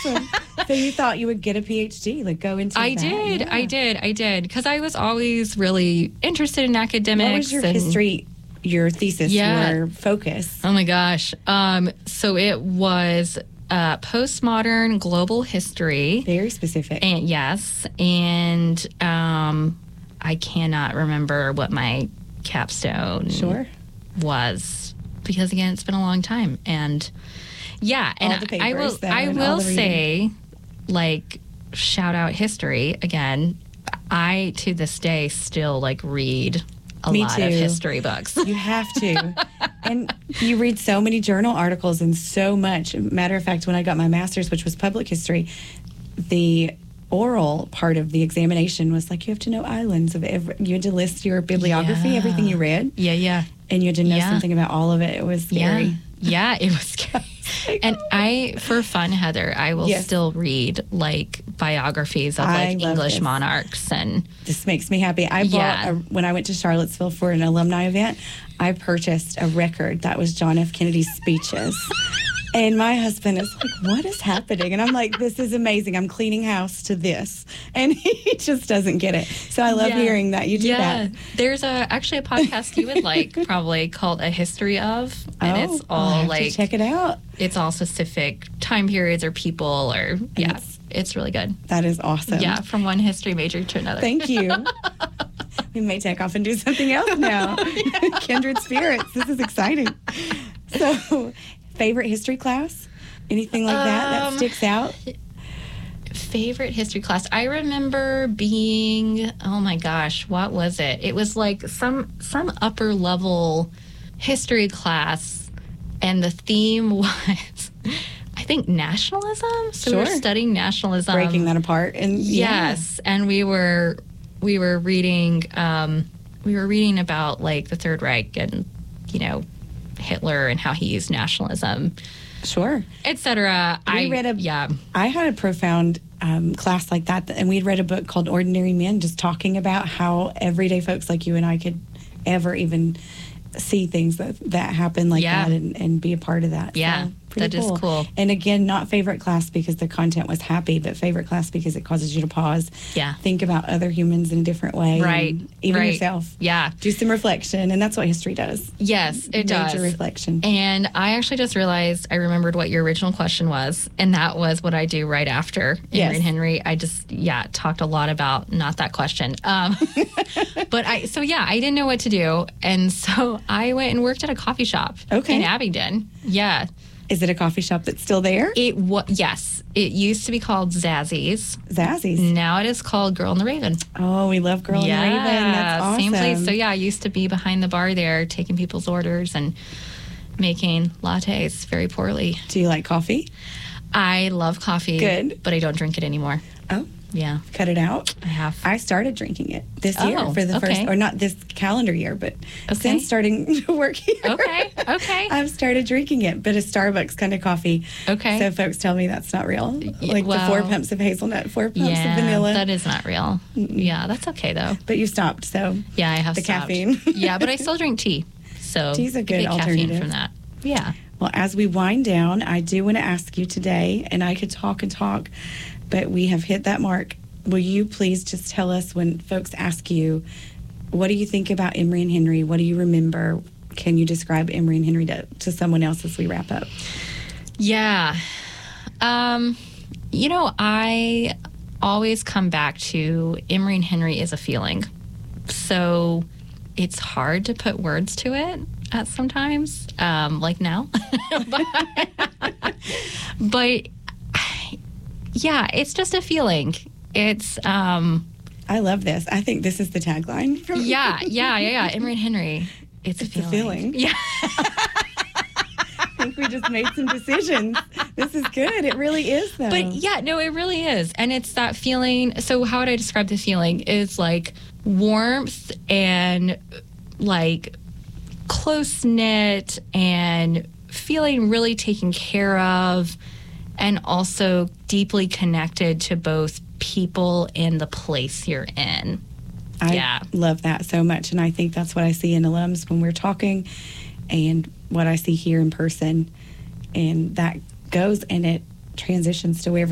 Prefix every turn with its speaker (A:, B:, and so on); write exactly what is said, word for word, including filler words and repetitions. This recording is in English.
A: awesome. So you thought you would get a P H D, like go into
B: I
A: that.
B: did,
A: Yeah.
B: I did, I did. Because I was always really interested in academics.
A: What was your
B: and,
A: history, your thesis,
B: Yeah.
A: your focus?
B: Oh my gosh. Um, so it was uh, postmodern global history.
A: Very specific.
B: And yes. And um, I cannot remember what my capstone
A: Sure.
B: was. Because again, it's been a long time. And yeah, and
A: All the
B: I will
A: papers, though,
B: I
A: and all
B: will
A: the reading.
B: say, like, shout out history again. I to this day still like read a
A: Me
B: lot
A: too.
B: of history books.
A: You have to. And you read so many journal articles and so much. Matter of fact, when I got my master's, which was public history, the oral part of the examination was like, you have to know islands of every, you had to list your bibliography,
B: Yeah.
A: everything you read,
B: Yeah, yeah.
A: and you had to know
B: Yeah.
A: something about all of it. It was scary.
B: Yeah. Yeah, it was scary. And I, for fun, Heather, I will
A: Yes.
B: still read like biographies of
A: I
B: like
A: love
B: English
A: this.
B: monarchs and
A: This makes me happy. I bought,
B: Yeah.
A: a, when I went to Charlottesville for an alumni event, I purchased a record that was John F. Kennedy's speeches. And my husband is like, what is happening? And I'm like, this is amazing. I'm cleaning house to this. And he just doesn't get it. So I love
B: Yeah.
A: hearing that you do
B: yeah.
A: that.
B: There's a actually a podcast you would like probably called A History of, and
A: Oh,
B: it's
A: I'll
B: all
A: have to
B: like
A: check it out.
B: it's all specific time periods or people or yeah,
A: it's-
B: it's really good.
A: That is awesome.
B: Yeah, from one history major to another.
A: Thank you. We may take off and do something else now. Kindred spirits. This is exciting. So, favorite history class? Anything like that that
B: Um,
A: sticks out?
B: Favorite history class. I remember being, oh my gosh, what was it? It was like some some upper level history class, and the theme was, I think, nationalism. So we were
A: Sure.
B: studying nationalism.
A: Breaking that apart. And yeah.
B: Yes, and we were we were reading um, we were reading about like the Third Reich and you know Hitler and how he used nationalism,
A: Sure.
B: et cetera. I
A: read a-
B: yeah.
A: I had a profound um, class like that, and we'd read a book called Ordinary Men, just talking about how everyday folks like you and I could ever even see things that, that happen like
B: Yeah.
A: that and, and be a part of that.
B: Yeah,
A: So, pretty
B: that is cool.
A: And again, not favorite class because the content was happy, but favorite class because it causes you to pause,
B: Yeah.
A: think about other humans in a different way,
B: Right,
A: and even
B: right.
A: yourself.
B: Yeah.
A: Do some reflection, and that's what history does.
B: Yes, it
A: Major
B: does.
A: reflection.
B: And I actually just realized I remembered what your original question was, and that was what I do right after
A: Yes.
B: Emory and Henry. I just yeah talked a lot about not that question, um, but I so yeah I didn't know what to do, and so I went and worked at a coffee shop
A: Okay.
B: in Abingdon. Yeah,
A: Is it a coffee shop that's still there?
B: it was yes. It used to be called Zazzy's.
A: Zazzy's.
B: Now it is called Girl in the Raven.
A: Oh, we love Girl in the Raven. That's awesome.
B: Same place. So yeah, I used to be behind the bar there, taking people's orders and making lattes very poorly.
A: Do you like coffee?
B: I love coffee.
A: Good.
B: But I don't drink it anymore.
A: Oh,
B: Yeah,
A: cut it out.
B: I have.
A: I started drinking it this year
B: Oh,
A: for the
B: okay.
A: first, or not this calendar year, but
B: Okay.
A: since starting to work here.
B: Okay, okay.
A: I've started drinking it, but a Starbucks kind of coffee.
B: Okay.
A: So folks tell me that's not real. Like the four
B: well,
A: pumps of hazelnut, four pumps
B: yeah,
A: of vanilla.
B: that is not real. Yeah, that's okay though.
A: But you stopped, so
B: Yeah, I have
A: The
B: stopped.
A: caffeine.
B: Yeah, but I still drink tea. So
A: Tea's a
B: I
A: good
B: get caffeine
A: alternative.
B: from that. Yeah.
A: Well, as we wind down, I do want to ask you today, and I could talk and talk, but we have hit that mark. Will you please just tell us when folks ask you, what do you think about Emory and Henry? What do you remember? Can you describe Emory and Henry to, to someone else as we wrap up?
B: Yeah. Um, you know, I always come back to Emory and Henry is a feeling. So it's hard to put words to it at sometimes, um, like now. but, but yeah, it's just a feeling. It's, um,
A: I love this. I think this is the tagline. From
B: yeah, yeah, yeah, yeah. Emory and Henry. It's,
A: It's
B: a
A: a
B: feeling.
A: feeling.
B: Yeah.
A: I think we just made some decisions. This is good. It really is, though.
B: But yeah, no, it really is. And it's that feeling. So, how would I describe the feeling? Is like warmth and like close knit and feeling really taken care of, and also deeply connected to both people and the place you're in.
A: I
B: Yeah.
A: love that so much. And I think that's what I see in alums when we're talking and what I see here in person. And that goes and it transitions to wherever